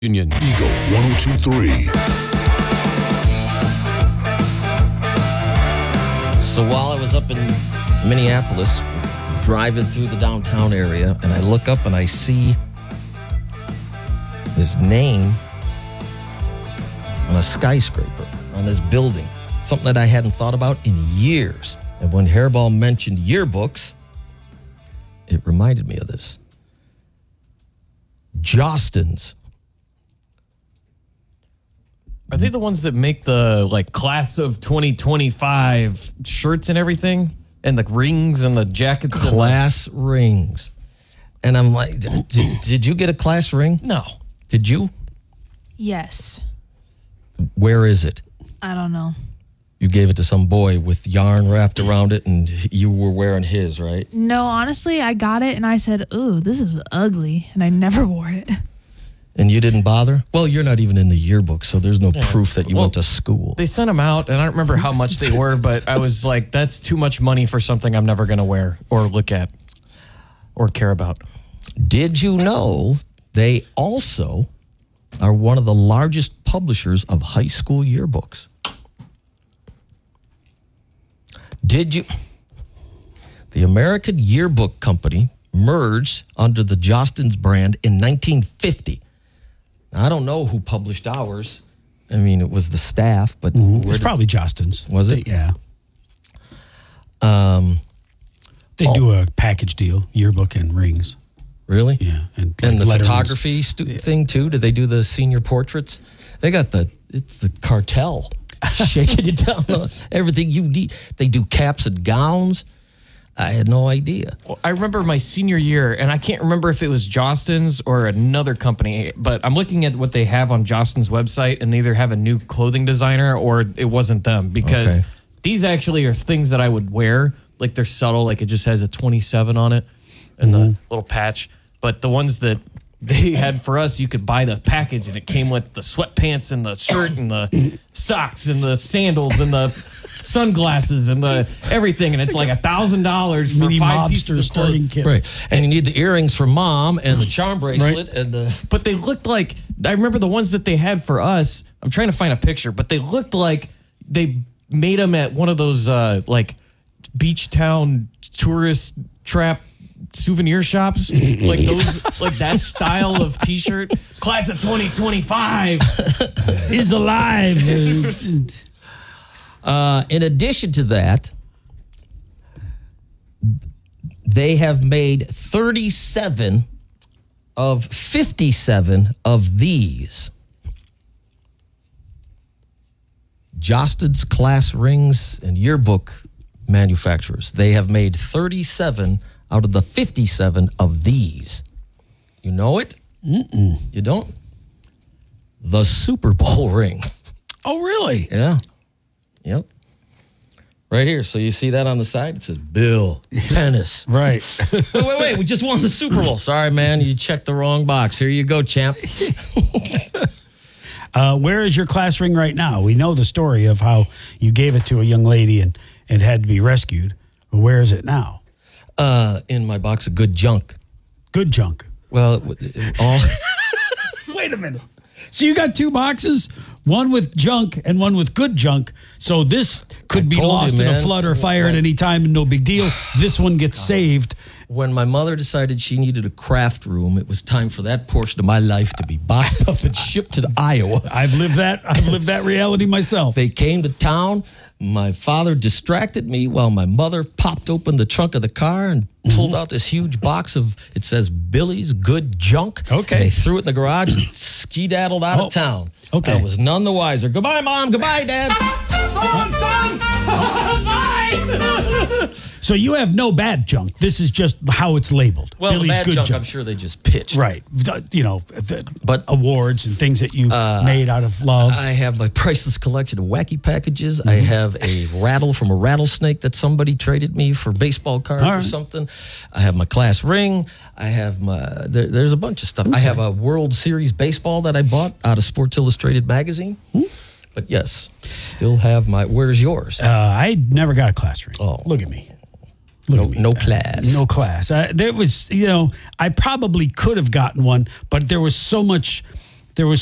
Union. Eagle 102.3. So while I was up in Minneapolis, driving through the downtown area, and I look up and I see his name on a skyscraper, on this building, something that I hadn't thought about in years. And when Hairball mentioned yearbooks, it reminded me of this. Jostens. Are they the ones that make the class of 2025 shirts and everything? And the rings and the jackets? Class rings. And I'm like, did you get a class ring? No. Did you? Yes. Where is it? I don't know. You gave it to some boy with yarn wrapped around it and you were wearing his, right? No, honestly, I got it and I said, ooh, this is ugly. And I never wore it. And you didn't bother? Well, you're not even in the yearbook, so there's no proof that you went to school. They sent them out, and I don't remember how much they were, but I was like, that's too much money for something I'm never going to wear or look at or care about. Did you know they also are one of the largest publishers of high school yearbooks? Did you? The American Yearbook Company merged under the Jostens brand in 1950. I don't know who published ours. I mean, it was the staff, but it was probably Jostens. Was it? Yeah. They do a package deal, yearbook and rings. Really? Yeah, and the photography thing too. Did they do the senior portraits? They got it's the cartel shaking it down on everything you need. They do caps and gowns. I had no idea. Well, I remember my senior year, and I can't remember if it was Jostens or another company, but I'm looking at what they have on Jostens' website, and they either have a new clothing designer or it wasn't them, because these actually are things that I would wear. Like, they're subtle, like it just has a 27 on it and the little patch. But the ones that they had for us, you could buy the package, and it came with the sweatpants and the shirt and the socks and the sandals and the sunglasses and the everything, and it's like $1,000 for 5 pieces of clothing kit. Right, and you need the earrings for mom and the charm bracelet and the. But they looked like, I remember the ones that they had for us. I'm trying to find a picture, but they looked like they made them at one of those beach town tourist trap souvenir shops, like those, like that style of T-shirt. Class of 2025 is alive. In addition to that, they have made 37 of 57 of these. Jostens class rings and yearbook manufacturers. They have made 37 out of the 57 of these. You know it? Mm-mm. You don't? The Super Bowl ring. Oh, really? Yeah. Yep. Right here. So you see that on the side? It says Bill Tennis. Right. Wait. We just won the Super Bowl. Sorry, man. You checked the wrong box. Here you go, champ. Where is your class ring right now? We know the story of how you gave it to a young lady and it had to be rescued. But where is it now? In my box of good junk. Good junk. Well, all. Wait a minute. So you got two boxes, one with junk and one with good junk. So this could be lost in a flood or fire at any time and no big deal. This one gets saved. When my mother decided she needed a craft room, it was time for that portion of my life to be boxed up and shipped to Iowa. I've lived that reality myself. They came to town. My father distracted me while my mother popped open the trunk of the car and pulled out this huge box of, it says, Billy's Good Junk. Okay. And they threw it in the garage and skedaddled out of town. Okay. I was none the wiser. Goodbye, Mom. Goodbye, Dad. So long, son. Bye. So you have no bad junk. This is just how it's labeled. Well, Billy's the bad Good junk, I'm sure they just pitched. Right. But awards and things that you made out of love. I have my priceless collection of wacky packages. I have a rattle from a rattlesnake that somebody traded me for baseball cards or something. I have my class ring. I have there's a bunch of stuff. Okay. I have a World Series baseball that I bought out of Sports Illustrated magazine. But yes, still have my, where's yours? I never got a class ring. Oh. Look at me. No class. No class. There was, I probably could have gotten one, but there was so much there was